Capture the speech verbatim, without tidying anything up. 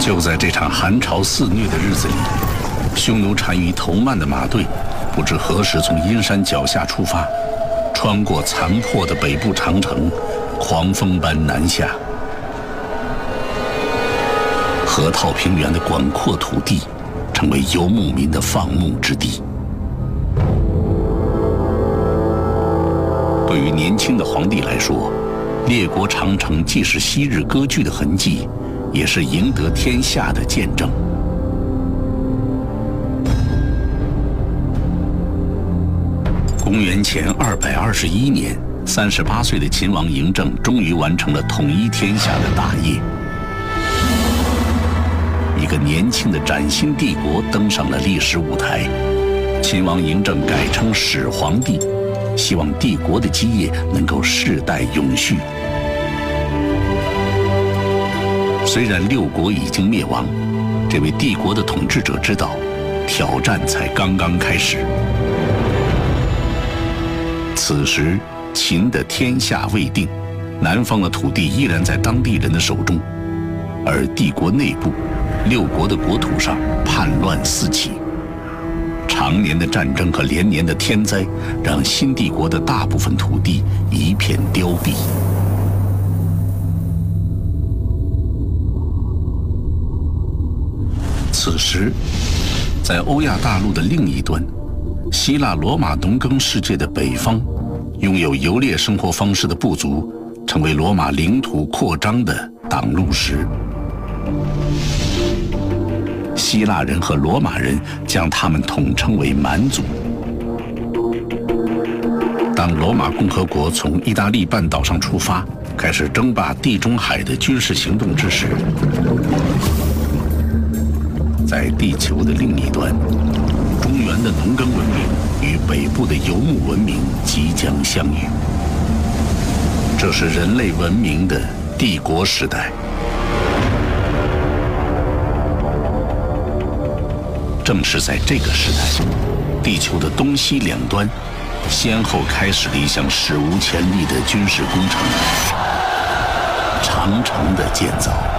就在这场寒潮肆虐的日子里，匈奴单于头曼的马队不知何时从阴山脚下出发，穿过残破的北部长城，狂风般南下。河套平原的广阔土地成为游牧民的放牧之地。对于年轻的皇帝来说，列国长城既是昔日割据的痕迹，也是赢得天下的见证。公元前二百二十一年，三十八岁的秦王嬴政终于完成了统一天下的大业。一个年轻的崭新帝国登上了历史舞台。秦王嬴政改称始皇帝，希望帝国的基业能够世代永续。虽然六国已经灭亡，这位帝国的统治者知道，挑战才刚刚开始。此时，秦的天下未定，南方的土地依然在当地人的手中，而帝国内部，六国的国土上叛乱四起。常年的战争和连年的天灾，让新帝国的大部分土地一片凋敝。此时，在欧亚大陆的另一端，希腊罗马农耕世界的北方，拥有游猎生活方式的部族，成为罗马领土扩张的挡路石。希腊人和罗马人将他们统称为蛮族。当罗马共和国从意大利半岛上出发，开始争霸地中海的军事行动之时，在地球的另一端，中原的农耕文明与北部的游牧文明即将相遇。这是人类文明的帝国时代。正是在这个时代，地球的东西两端先后开始了一项史无前例的军事工程——长城的建造。